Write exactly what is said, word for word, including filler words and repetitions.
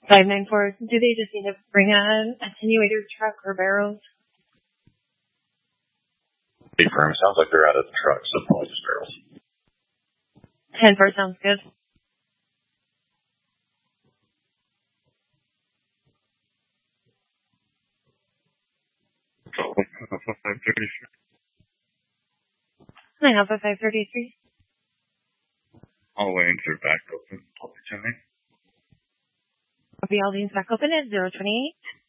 five nine four, do they just need to bring an attenuator truck or barrels? Big firm. Sounds like they're out of the truck, so probably just barrels. ten four sounds good. five thirty-three. I have a five thirty-three. All lanes are back open. Copy, All lanes back open at zero twenty-eight.